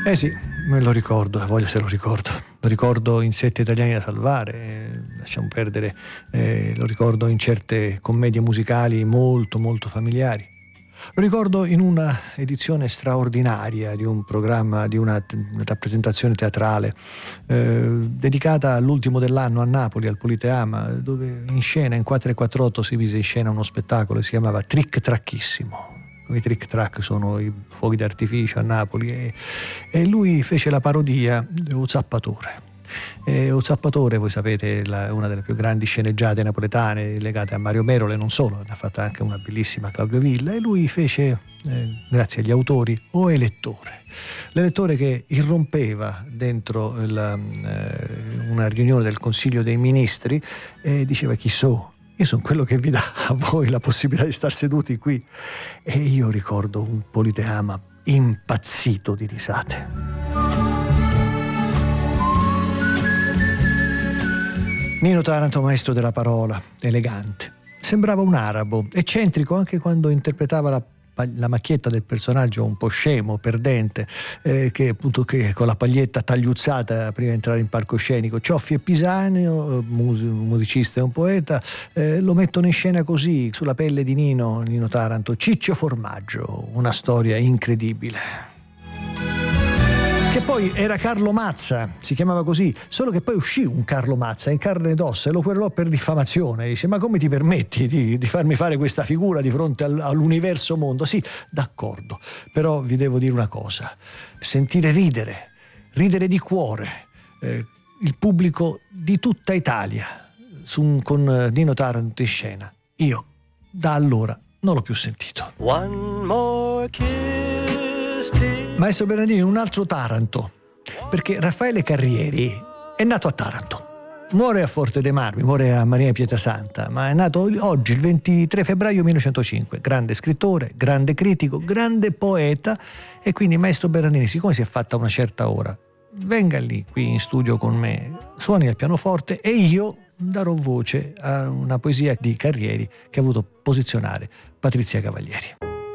Eh sì, me lo ricordo, voglio se lo ricordo. Lo ricordo in Sette italiani da salvare, lasciamo perdere, lo ricordo in certe commedie musicali molto molto familiari. Lo ricordo in una edizione straordinaria di un programma, di una rappresentazione teatrale dedicata all'ultimo dell'anno a Napoli, al Politeama, dove in 448 si mise in scena uno spettacolo che si chiamava Trick Trackissimo. I trick track sono i fuochi d'artificio a Napoli e lui fece la parodia di O Zappatore. O Zappatore, voi sapete, una delle più grandi sceneggiate napoletane legate a Mario Merole, non solo, ne ha fatta anche una bellissima Claudio Villa, e lui fece, grazie agli autori, O Elettore. L'elettore che irrompeva dentro una riunione del Consiglio dei Ministri e diceva: chi so? Io sono quello che vi dà a voi la possibilità di star seduti qui. E io ricordo un Politeama impazzito di risate. Nino Taranto, maestro della parola, elegante. Sembrava un arabo, eccentrico anche quando interpretava la macchietta del personaggio un po' scemo, perdente, che appunto che con la paglietta tagliuzzata prima di entrare in palcoscenico. Cioffi e Pisanio, musicista e un poeta, lo mettono in scena così, sulla pelle di Nino Taranto. Ciccio Formaggio, una storia incredibile. Che poi era Carlo Mazza, si chiamava così, solo che poi uscì un Carlo Mazza in carne ed ossa e lo querelò per diffamazione. Dice: ma come ti permetti di farmi fare questa figura di fronte all'universo mondo? Sì, d'accordo, però vi devo dire una cosa: sentire ridere di cuore il pubblico di tutta Italia con Nino Taranto in scena, io da allora non l'ho più sentito. One more kiss. Maestro Bernardini, un altro Taranto, perché Raffaele Carrieri è nato a Taranto, muore a Forte dei Marmi, muore a Marina Pietrasanta, ma è nato oggi, il 23 febbraio 1905, grande scrittore, grande critico, grande poeta, e quindi Maestro Bernardini, siccome si è fatta una certa ora, venga lì qui in studio con me, suoni al pianoforte e io darò voce a una poesia di Carrieri che ha voluto posizionare Patrizia Cavalieri.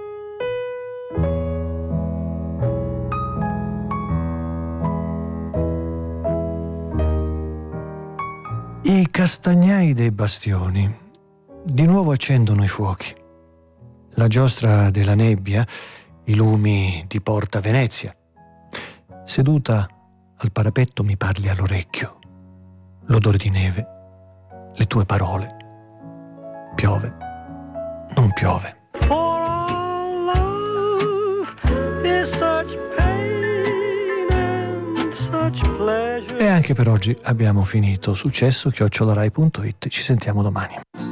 I castagnai dei bastioni di nuovo accendono i fuochi. La giostra della nebbia, i lumi di Porta Venezia. Seduta al parapetto mi parli all'orecchio. L'odore di neve, le tue parole. Piove, non piove. E anche per oggi abbiamo finito. Successo@rai.it. Ci sentiamo domani.